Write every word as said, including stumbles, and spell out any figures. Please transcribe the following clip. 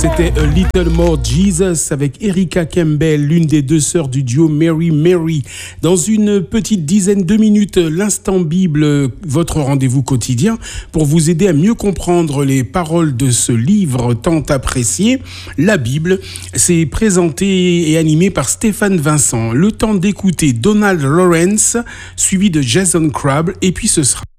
C'était A Little More Jesus avec Erica Campbell, l'une des deux sœurs du duo Mary Mary. Dans une petite dizaine de minutes, l'instant Bible, votre rendez-vous quotidien pour vous aider à mieux comprendre les paroles de ce livre tant apprécié. La Bible, c'est présenté et animé par Stéphane Vincent. Le temps d'écouter Donald Lawrence, suivi de Jason Crabb, et puis ce sera